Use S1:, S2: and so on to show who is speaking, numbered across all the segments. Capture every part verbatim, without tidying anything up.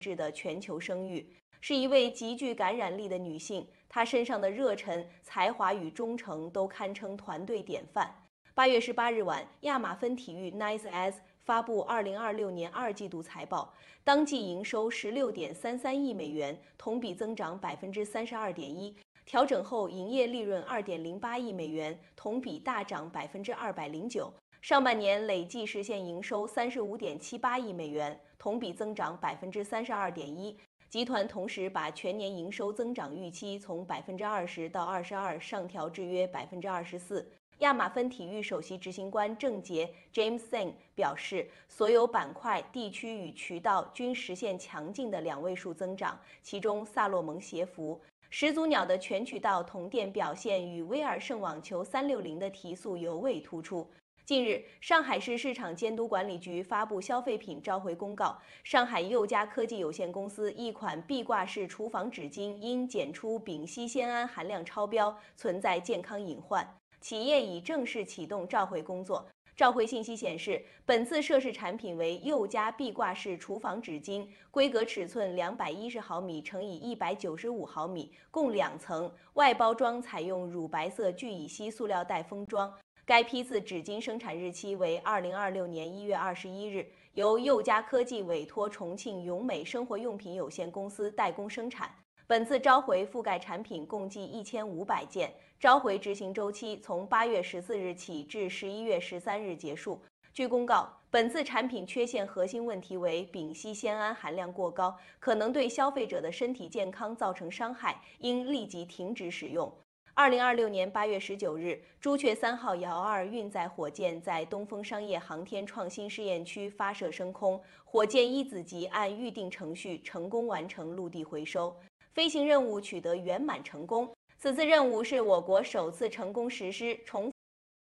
S1: 制的全球声誉，是一位极具感染力的女性。她身上的热忱、才华与忠诚都堪称团队典范。八月十八日晚，亚马芬体育 N I C E S 发布二零二六年二季度财报，当季营收十六点三三亿美元，同比增长百分之三十二点一。调整后营业利润二点零八亿美元，同比大涨百分之二百零九。上半年累计实现营收三十五点七八亿美元，同比增长百分之三十二点一。集团同时把全年营收增长预期从百分之二十到二十二上调至约百分之二十四。亚马芬体育首席执行官郑杰 James Singh 表示，所有板块、地区与渠道均实现强劲的两位数增长，其中萨洛蒙鞋服、始祖鸟的全渠道同店表现与威尔胜网球三六零的提速尤为突出。近日，上海市市场监督管理局发布消费品召回公告，上海佑佳科技有限公司一款壁挂式厨房纸巾因检出丙烯酰胺含量超标，存在健康隐患。企业已正式启动召回工作。召回信息显示，本次涉事产品为佑佳壁挂式厨房纸巾，规格尺寸两百一十毫米乘以一百九十五毫米，共两层，外包装采用乳白色聚乙烯塑料袋封装。该批次纸巾生产日期为二零二六年一月二十一日，由佑佳科技委托重庆永美生活用品有限公司代工生产。本次召回覆盖产品共计一千五百件，召回执行周期从八月十四日起至十一月十三日结束。据公告，本次产品缺陷核心问题为丙烯酰胺含量过高，可能对消费者的身体健康造成伤害，应立即停止使用。二零二六年八月十九日，朱雀三号遥二运载火箭在东风商业航天创新试验区发射升空，火箭一子级按预定程序成功完成陆地回收。飞行任务取得圆满成功。此次任务是我国首次成功实施重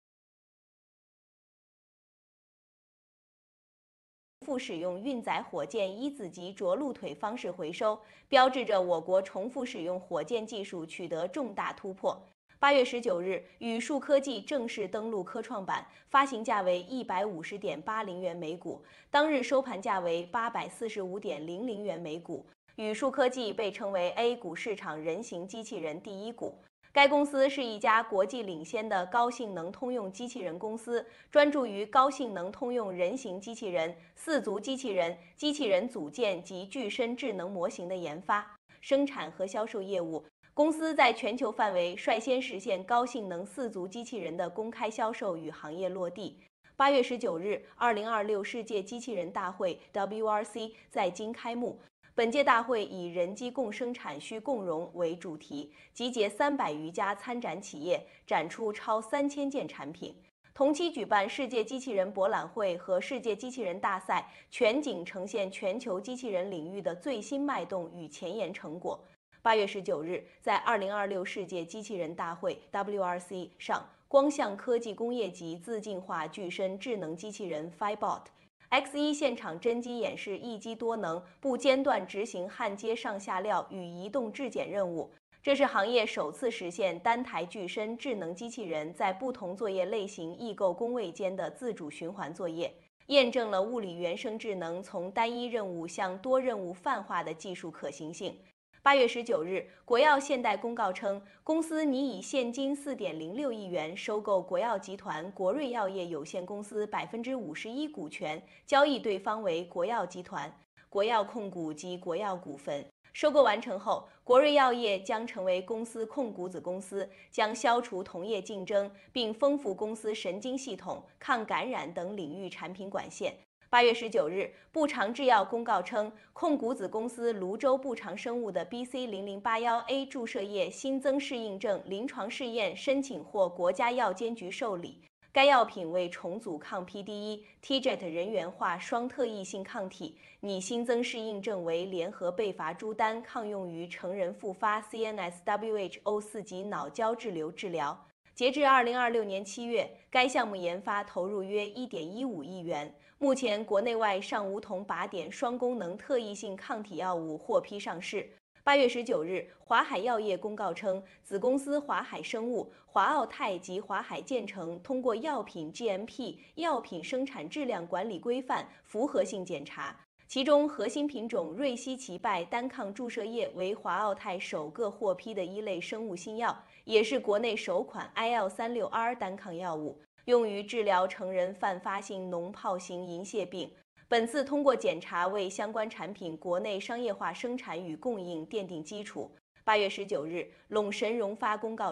S1: 复使用运载火箭一子级着陆腿方式回收，标志着我国重复使用火箭技术取得重大突破。八月十九日，宇树科技正式登陆科创板，发行价为一百五十点八零元每股，当日收盘价为八百四十五点零零元每股。宇树科技被称为 A 股市场人形机器人第一股。该公司是一家国际领先的高性能通用机器人公司，专注于高性能通用人形机器人、四足机器人、机器人组件及具身智能模型的研发、生产和销售业务。公司在全球范围率先实现高性能四足机器人的公开销售与行业落地。八月十九日，二零二六世界机器人大会 W R C 在京开幕。本届大会以人机共生产需共荣为主题，集结三百余家参展企业，展出超三千件产品。同期举办世界机器人博览会和世界机器人大赛，全景呈现全球机器人领域的最新脉动与前沿成果。八月十九日，在二零二六世界机器人大会 W R C 上，光象科技工业级自进化具身智能机器人 Fibot。X 一 现场真机演示一机多能，不间断执行焊接上下料与移动质检任务。这是行业首次实现单台具身智能机器人在不同作业类型异构工位间的自主循环作业，验证了物理原生智能从单一任务向多任务泛化的技术可行性。八月十九日，国药现代公告称，公司拟以现金四点零六亿元收购国药集团国瑞药业有限公司百分之五十一股权，交易对方为国药集团、国药控股及国药股份。收购完成后，国瑞药业将成为公司控股子公司，将消除同业竞争，并丰富公司神经系统、抗感染等领域产品管线。八月十九日，步长制药公告称，控股子公司泸州步长生物的 B C 零零八一 A 注射液新增适应症临床试验申请获国家药监局受理。该药品为重组抗 P D 一 T J E T 人源化双特异性抗体，拟新增适应症为联合贝伐珠丹抗用于成人复发 C N S W H O 四级脑胶质瘤治疗。截至二零二六年七月，该项目研发投入约一点一五亿元。目前，国内外尚无同靶点双功能特异性抗体药物获批上市。八月十九日，华海药业公告称，子公司华海生物、华奥泰及华海建成通过药品 G M P 药品生产质量管理规范符合性检查， 其中核心品种瑞西奇拜单抗注射液为华奥泰首个获批的一类生物新药，也是国内首款 I L 三六 R 单抗药物，用于治疗成人泛发性脓疱型银屑病。本次通过检查为相关产品国内商业化生产与供应奠定基础。八月十九日，陇神荣发公告